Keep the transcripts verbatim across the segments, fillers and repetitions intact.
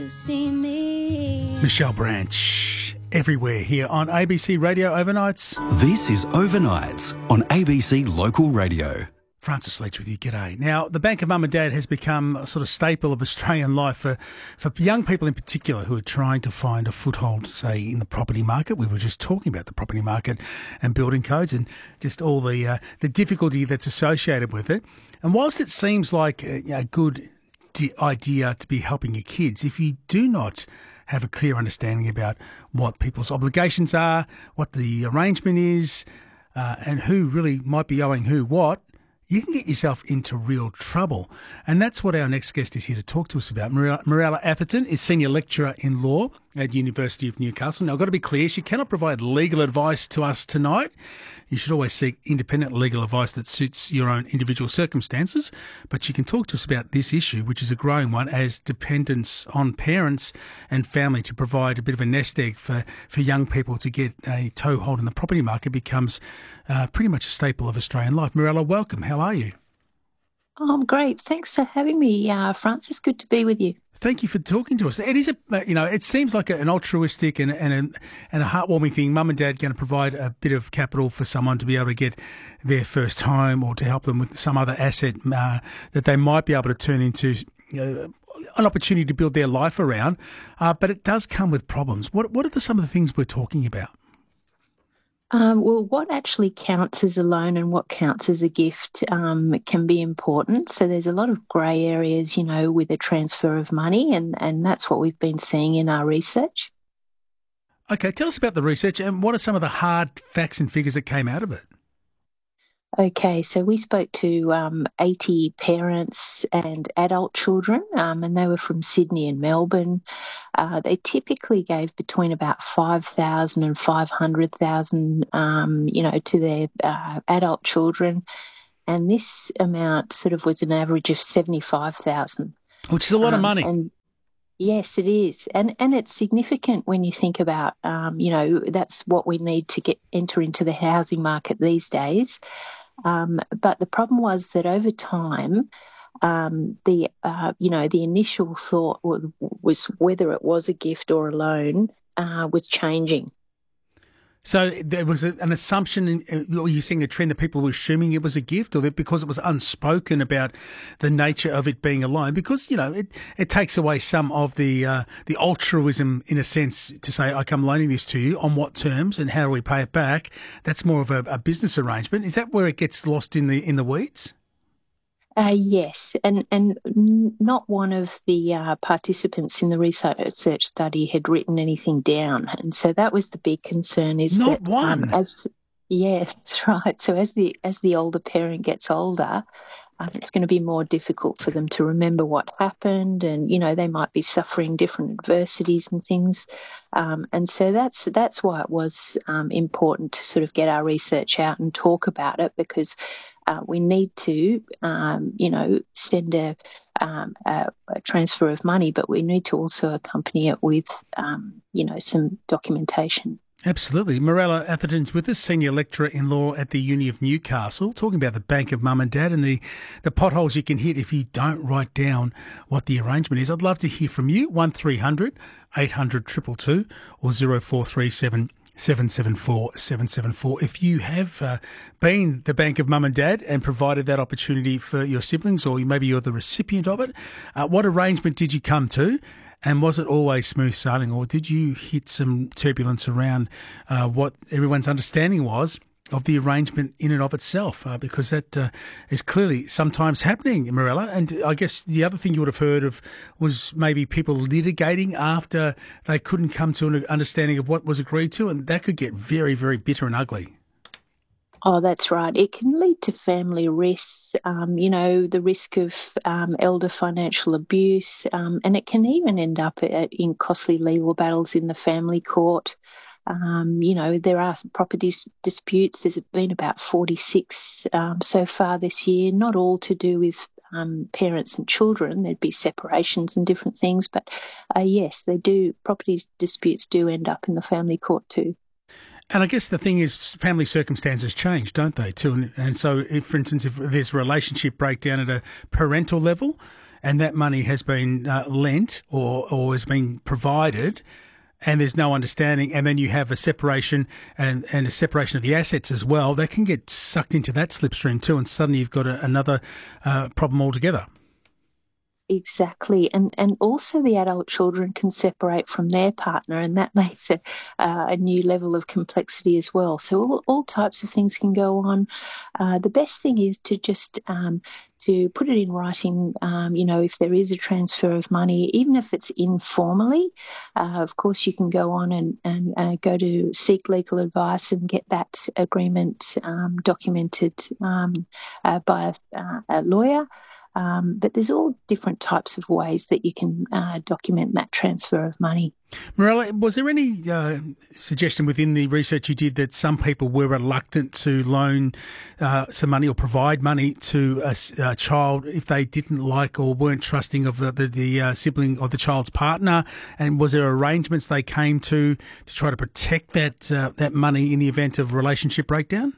See me. Michelle Branch, everywhere here on A B C Radio Overnights. This is Overnights on A B C Local Radio. Francis Leach with you, g'day. Now, the Bank of Mum and Dad has become a sort of staple of Australian life for, for young people in particular who are trying to find a foothold, say, in the property market. We were just talking about the property market and building codes and just all the uh, the difficulty that's associated with it. And whilst it seems like a, a good d- idea to be helping your kids, if you do not have a clear understanding about what people's obligations are, what the arrangement is, uh, and who really might be owing who what, you can get yourself into real trouble. And that's what our next guest is here to talk to us about. Mirella Atherton is Senior Lecturer in Law at University of Newcastle. Now, I've got to be clear, she cannot provide legal advice to us tonight. You should always seek independent legal advice that suits your own individual circumstances. But she can talk to us about this issue, which is a growing one, as dependence on parents and family to provide a bit of a nest egg for, for young people to get a toehold in the property market becomes uh, pretty much a staple of Australian life. Mirella, welcome. How are you? Oh, I'm great. Thanks for having me, uh, Francis. Good to be with you. Thank you for talking to us. It is a, you know, it seems like an altruistic and and a, and a heartwarming thing. Mum and Dad going to provide a bit of capital for someone to be able to get their first home or to help them with some other asset uh, that they might be able to turn into uh, an opportunity to build their life around. Uh, but it does come with problems. What what are the, some of the things we're talking about? Um, well, what actually counts as a loan and what counts as a gift um, can be important. So there's a lot of grey areas, you know, with a transfer of money, and, and that's what we've been seeing in our research. Okay, tell us about the research and what are some of the hard facts and figures that came out of it? Okay, so we spoke to um, eighty parents and adult children, um, and they were from Sydney and Melbourne. Uh, they typically gave between about five thousand and five hundred thousand, um, you know, to their uh, adult children, and this amount sort of was an average of seventy-five thousand, which is a lot um, of money. And yes, it is, and and it's significant when you think about, um, you know, that's what we need to get enter into the housing market these days. Um, but the problem was that over time, um, the uh, you know the initial thought was whether it was a gift or a loan uh, was changing. So there was a, an assumption, or you're seeing a trend that people were assuming it was a gift, or that because it was unspoken about the nature of it being a loan, because, you know, it, it takes away some of the uh, the altruism, in a sense, to say, okay, I'm loaning this to you, on what terms and how do we pay it back? That's more of a, a business arrangement. Is that where it gets lost in the in the weeds? Uh, yes, and and not one of the uh, participants in the research study had written anything down, and so that was the big concern. Is not that, one? Um, as yeah, that's right. So as the as the older parent gets older, um, it's going to be more difficult for them to remember what happened, and you know they might be suffering different adversities and things, um, and so that's that's why it was um, important to sort of get our research out and talk about it, because Uh, we need to, um, you know, send a, um, a, a transfer of money, but we need to also accompany it with, um, you know, some documentation. Absolutely. Mirella Atherton's with us, Senior Lecturer in Law at the Uni of Newcastle, talking about the Bank of Mum and Dad and the, the potholes you can hit if you don't write down what the arrangement is. I'd love to hear from you, one three hundred eight hundred two two two or zero four three seven seven seven four seven seven four. If you have uh, been the Bank of Mum and Dad and provided that opportunity for your siblings, or maybe you're the recipient of it, uh, what arrangement did you come to? And was it always smooth sailing, or did you hit some turbulence around uh, what everyone's understanding was of the arrangement in and of itself? Uh, because that uh, is clearly sometimes happening, Mirella. And I guess the other thing you would have heard of was maybe people litigating after they couldn't come to an understanding of what was agreed to, and that could get very, very bitter and ugly. Oh, that's right. It can lead to family risks, um, you know, the risk of um, elder financial abuse, um, and it can even end up at, in costly legal battles in the family court. Um, you know, there are some property disputes. There's been about forty-six um, so far this year, not all to do with um, parents and children. There'd be separations and different things, but uh, yes, they do. Property disputes do end up in the family court too. And I guess the thing is, family circumstances change, don't they, too? And, and so, if, for instance, if there's a relationship breakdown at a parental level, and that money has been uh, lent or, or has been provided, and there's no understanding, and then you have a separation and, and a separation of the assets as well, they can get sucked into that slipstream too, and suddenly you've got a, another uh, problem altogether. Exactly, and and also the adult children can separate from their partner, and that makes it uh, a new level of complexity as well. So all, all types of things can go on. Uh, the best thing is to just um, to put it in writing. Um, you know, if there is a transfer of money, even if it's informally, uh, of course you can go on and and uh, go to seek legal advice and get that agreement um, documented um, uh, by a, uh, a lawyer. Um, but there's all different types of ways that you can uh, document that transfer of money. Mirella, was there any uh, suggestion within the research you did that some people were reluctant to loan uh, some money or provide money to a, a child if they didn't like or weren't trusting of the, the, the uh, sibling or the child's partner? And was there arrangements they came to to try to protect that uh, that money in the event of relationship breakdown?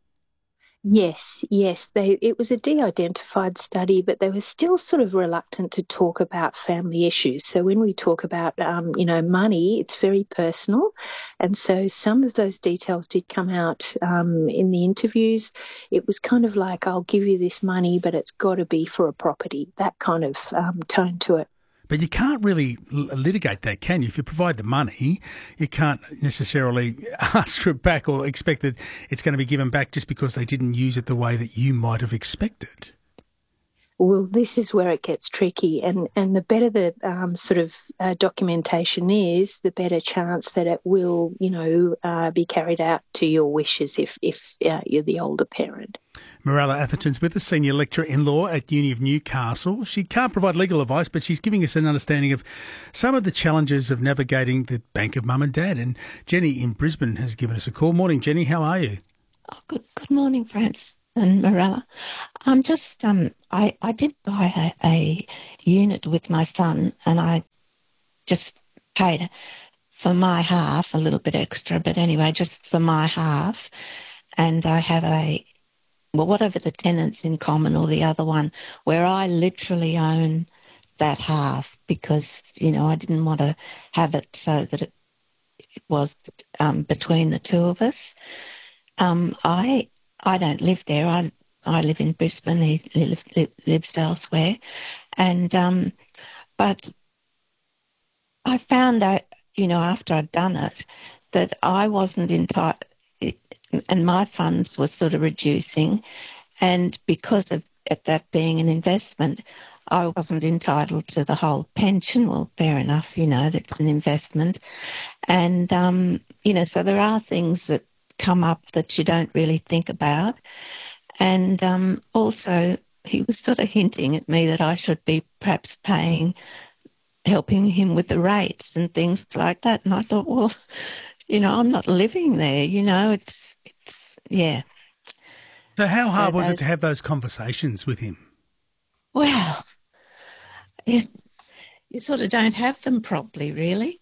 Yes, yes. They, it was a de-identified study, but they were still sort of reluctant to talk about family issues. So when we talk about, um, you know, money, it's very personal. And so some of those details did come out um, in the interviews. It was kind of like, I'll give you this money, but it's got to be for a property, that kind of um, tone to it. But you can't really litigate that, can you? If you provide the money, you can't necessarily ask for it back or expect that it's going to be given back just because they didn't use it the way that you might have expected. Well, this is where it gets tricky, and, and the better the um, sort of uh, documentation is, the better chance that it will, you know, uh, be carried out to your wishes if, if uh, you're the older parent. Mirella Atherton's with us, Senior Lecturer in Law at Uni of Newcastle. She can't provide legal advice, but she's giving us an understanding of some of the challenges of navigating the bank of mum and dad. And Jenny in Brisbane has given us a call. Morning, Jenny. How are you? Oh, good good morning, Franz and Mirella. I'm just, um, I, I did buy a, a unit with my son, and I just paid for my half, a little bit extra, but anyway, just for my half. And I have a, well, whatever the tenants in common or the other one, where I literally own that half because, you know, I didn't want to have it so that it, it was um, between the two of us. Um, I I don't live there. I I live in Brisbane. He lives, lives elsewhere, and um, but I found out, you know, after I'd done it, that I wasn't entitled, and my funds were sort of reducing, and because of that being an investment, I wasn't entitled to the whole pension. Well, fair enough, you know, that's an investment, and um, you know, so there are things that come up that you don't really think about. And um, also he was sort of hinting at me that I should be perhaps paying, helping him with the rates and things like that. And I thought, well, you know, I'm not living there, you know, it's, it's yeah. So how hard so was those, it to have those conversations with him? Well, you, you sort of don't have them properly, really.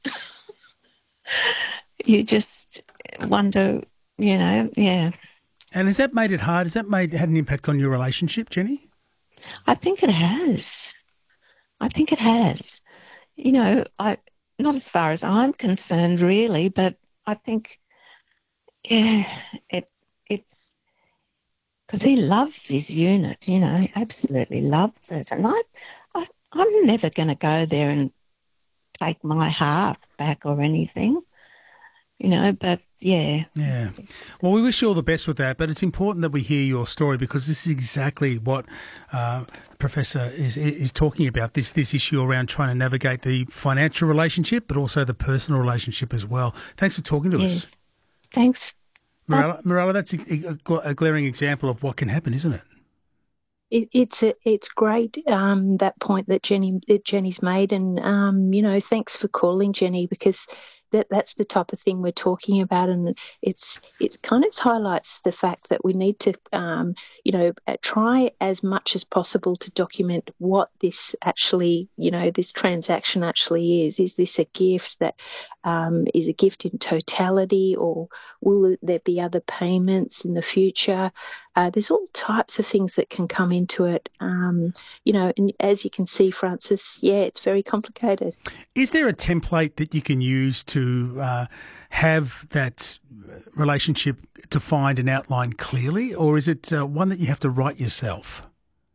You just wonder, you know, yeah. And has that made it hard? Has that made had an impact on your relationship, Jenny? I think it has. I think it has. You know, I not as far as I'm concerned, really, but I think, yeah, it it's because he loves his unit. You know, he absolutely loves it, and I, I I'm never going to go there and take my half back or anything. You know, but yeah. Yeah. Well, we wish you all the best with that, but it's important that we hear your story because this is exactly what uh, the Professor is is talking about, this this issue around trying to navigate the financial relationship, but also the personal relationship as well. Thanks for talking to Yes. us. Thanks. Mirella, Mirella, that's a, a glaring example of what can happen, isn't it? It, it's a, it's great um, that point that Jenny that Jenny's made, and um, you know, thanks for calling, Jenny, because that that's the type of thing we're talking about, and it's it kind of highlights the fact that we need to, um, you know, try as much as possible to document what this actually, you know, this transaction actually is. Is this a gift that um, is a gift in totality, or will there be other payments in the future? Uh, there's all types of things that can come into it, um, you know, and as you can see, Francis, yeah, it's very complicated. Is there a template that you can use to uh, have that relationship defined and outlined clearly, or is it uh, one that you have to write yourself?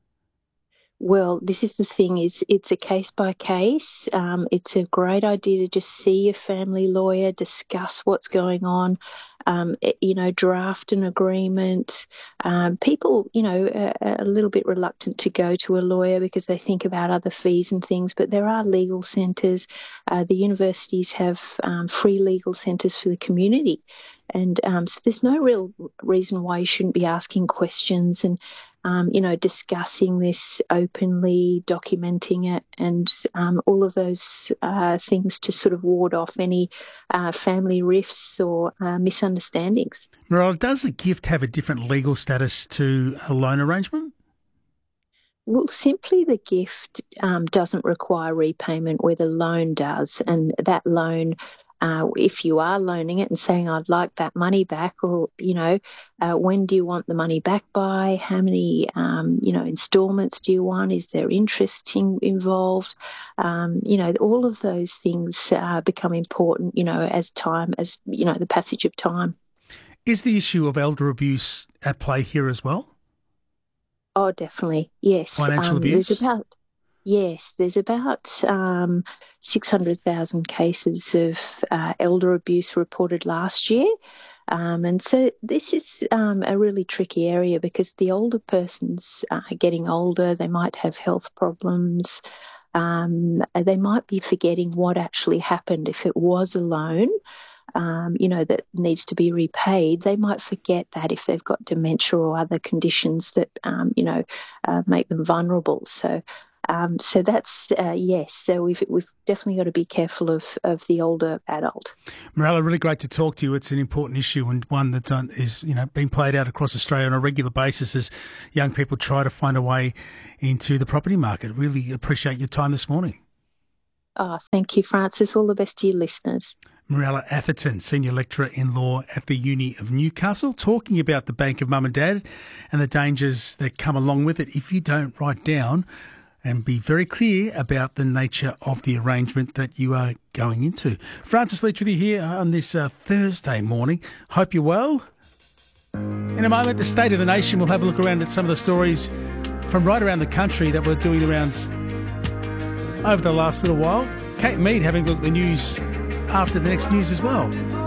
Well, this is the thing, is it's a case by case. Um, it's a great idea to just see your family lawyer, discuss what's going on, um, you know, draft an agreement. Um, people, you know, are a little bit reluctant to go to a lawyer because they think about other fees and things, but there are legal centres. Uh, the universities have um, free legal centres for the community. And um, so there's no real reason why you shouldn't be asking questions and, um, you know, discussing this openly, documenting it, and um, all of those uh, things to sort of ward off any uh, family rifts or uh, misunderstandings. Mirella, does a gift have a different legal status to a loan arrangement? Well, simply the gift um, doesn't require repayment where the loan does, and that loan, Uh, if you are loaning it and saying, I'd like that money back, or, you know, uh, when do you want the money back by? How many, um, you know, instalments do you want? Is there interest in, involved? Um, you know, all of those things uh, become important, you know, as time, as, you know, the passage of time. Is the issue of elder abuse at play here as well? Oh, definitely, yes. Financial um, abuse? There's about... Yes, there's about um, six hundred thousand cases of uh, elder abuse reported last year. Um, and so this is um, a really tricky area because the older person's uh, getting older, they might have health problems, um, they might be forgetting what actually happened. If it was a loan, um, you know, that needs to be repaid, they might forget that if they've got dementia or other conditions that, um, you know, uh, make them vulnerable. So Um, so that's, uh, yes, so we've we've definitely got to be careful of, of the older adult. Mirella, really great to talk to you. It's an important issue and one that uh, is, you know, being played out across Australia on a regular basis as young people try to find a way into the property market. Really appreciate your time this morning. Oh, thank you, Francis. All the best to your listeners. Mirella Atherton, Senior Lecturer in Law at the Uni of Newcastle, talking about the Bank of Mum and Dad and the dangers that come along with it if you don't write down and be very clear about the nature of the arrangement that you are going into. Francis Leach with you here on this uh, Thursday morning. Hope you're well. In a moment, the State of the Nation. We'll have a look around at some of the stories from right around the country that we're doing the rounds over the last little while. Kate Mead having a look at the news after the next news as well.